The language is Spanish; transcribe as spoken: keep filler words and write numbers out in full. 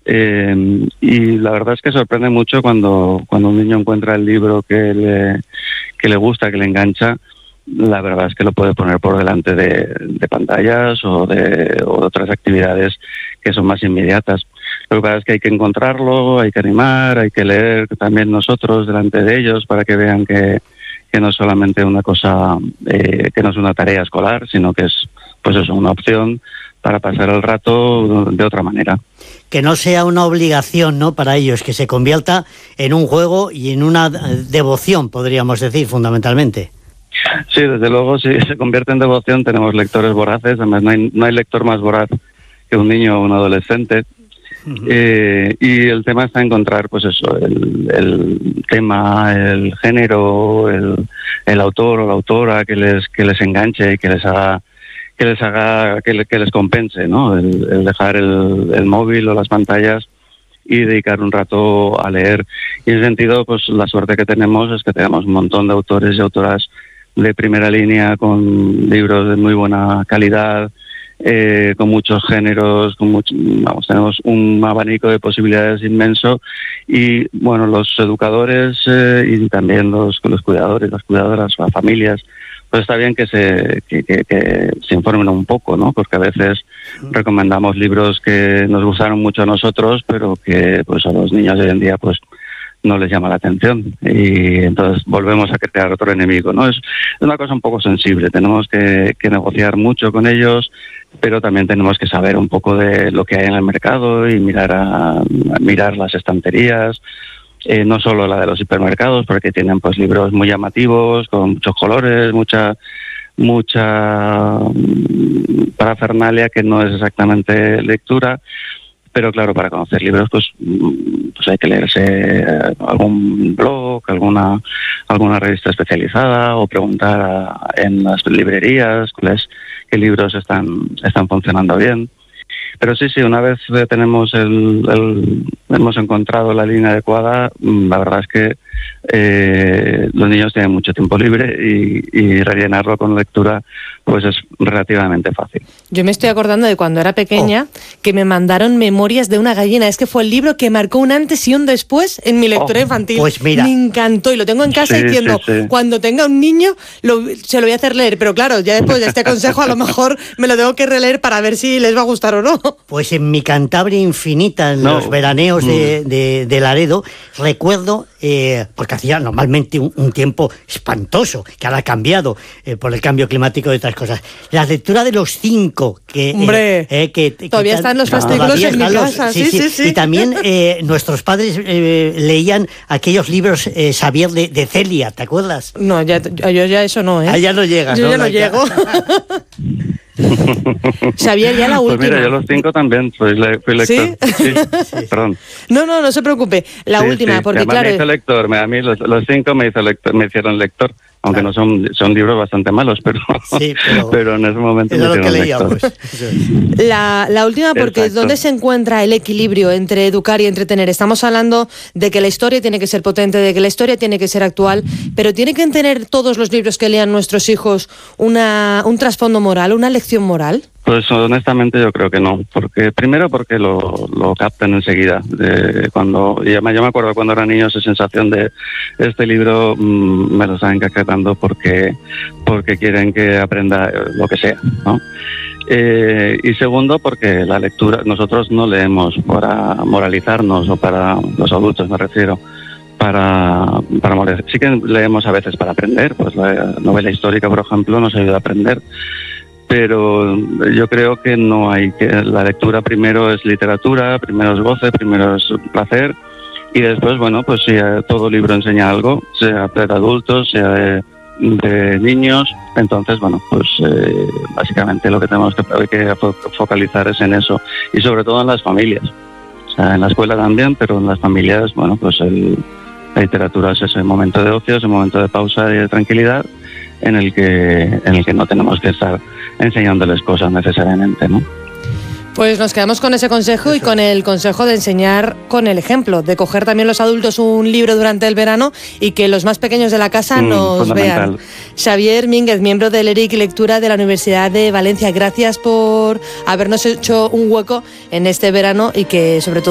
Eh, y la verdad es que sorprende mucho cuando, cuando un niño encuentra el libro que le, que le gusta, que le engancha. La verdad es que lo puede poner por delante de, de pantallas o de, o de otras actividades que son más inmediatas. Lo que pasa es que hay que encontrarlo, hay que animar, hay que leer también nosotros delante de ellos para que vean que, que no es solamente una cosa, eh, que no es una tarea escolar, sino que es, pues eso, una opción para pasar el rato de otra manera. Que no sea una obligación, ¿no?, para ellos, que se convierta en un juego y en una devoción, podríamos decir, fundamentalmente. Sí, desde luego, si se convierte en devoción, tenemos lectores voraces. Además, no hay, no hay lector más voraz que un niño o un adolescente. Uh-huh. Eh, y el tema está en encontrar, pues eso, el, el tema, el género, el, el autor o la autora que les que les enganche y que les haga que les haga que, le, que les compense, ¿no? El, el dejar el, el móvil o las pantallas y dedicar un rato a leer. Y en ese sentido, pues la suerte que tenemos es que tenemos un montón de autores y autoras de primera línea con libros de muy buena calidad, eh, con muchos géneros, con mucho, vamos, tenemos un abanico de posibilidades inmenso. Y bueno, los educadores eh, y también los, los cuidadores, las cuidadoras, las familias, pues está bien que se que, que, que se informen un poco, ¿no? Porque a veces recomendamos libros que nos gustaron mucho a nosotros, pero que pues a los niños de hoy en día pues no les llama la atención, y entonces volvemos a crear otro enemigo, ¿no? Es una cosa un poco sensible, tenemos que, que negociar mucho con ellos, pero también tenemos que saber un poco de lo que hay en el mercado y mirar a, a mirar las estanterías, eh, no solo la de los hipermercados, porque tienen pues libros muy llamativos, con muchos colores, mucha mucha parafernalia que no es exactamente lectura. Pero claro, para conocer libros pues, pues hay que leerse algún blog, alguna alguna revista especializada, o preguntar a, en las librerías cuáles qué libros están están funcionando bien. Pero sí, sí, una vez tenemos el, el hemos encontrado la línea adecuada, la verdad es que eh, los niños tienen mucho tiempo libre y, y rellenarlo con lectura pues es relativamente fácil. Yo me estoy acordando de cuando era pequeña, oh. que me mandaron Memorias de una gallina. Es que fue el libro que marcó un antes y un después en mi lectura oh. infantil. Pues mira. Me encantó y lo tengo en casa sí, diciendo, sí, sí. cuando tenga un niño lo, se lo voy a hacer leer. Pero claro, ya después de este consejo a lo mejor me lo tengo que releer para ver si les va a gustar o no. Pues en mi Cantabria infinita, en no. los veraneos mm. de, de, de Laredo, recuerdo, eh, porque hacía normalmente un, un tiempo espantoso, que ahora ha cambiado eh, por el cambio climático y otras cosas. La lectura de los cinco, que... Hombre, eh, eh, que, que todavía tal, están los fascículos en mi los, casa. Sí, sí, sí, sí. Y también eh, nuestros padres eh, leían aquellos libros eh, Xavier de, de Celia, ¿te acuerdas? No, ya, yo ya eso no, ¿eh? Ah, ya no llegas, yo ¿no? ya no llego. Xavier, ya la última. Pues mira, yo los cinco también soy, le, fui lector. ¿Sí? Sí, sí, perdón. No, no, no se preocupe. La sí, última, sí. porque Además, claro... me hizo lector, a mí los, los cinco me, hizo lector, me hicieron lector. Aunque claro. no son son libros bastante malos, pero, sí, pero, pero en ese momento me hicieron lector. La, la última, porque Exacto. ¿dónde se encuentra el equilibrio entre educar y entretener? Estamos hablando de que la historia tiene que ser potente, de que la historia tiene que ser actual, pero ¿tienen que tener todos los libros que lean nuestros hijos una, un trasfondo moral, una lección moral? Pues honestamente yo creo que no, porque primero porque lo, lo captan enseguida. De cuando yo me, yo me acuerdo cuando era niño esa sensación de este libro mmm, me lo están encaquetando porque porque quieren que aprenda lo que sea, ¿no? Eh, y segundo porque la lectura, nosotros no leemos para moralizarnos, o para los adultos me refiero, para, para moralizar. Sí que leemos a veces para aprender, pues la novela histórica, por ejemplo, nos ayuda a aprender. Pero yo creo que no hay que... La lectura primero es literatura, primero es goce, primero es placer, y después, bueno, pues si todo libro enseña algo, sea de adultos, sea de, de niños, entonces, bueno, pues eh, básicamente lo que tenemos que, hay que focalizar es en eso, y sobre todo en las familias. O sea, en la escuela también, pero en las familias, bueno, pues el, la literatura es ese momento de ocio, ese momento de pausa y de tranquilidad, en el que en el que no tenemos que estar enseñándoles cosas necesariamente, ¿no? Pues nos quedamos con ese consejo y con el consejo de enseñar con el ejemplo, de coger también los adultos un libro durante el verano y que los más pequeños de la casa mm, nos vean. Xavier Mínguez, miembro del E R I C Lectura de la Universidad de Valencia, gracias por habernos hecho un hueco en este verano y que sobre todo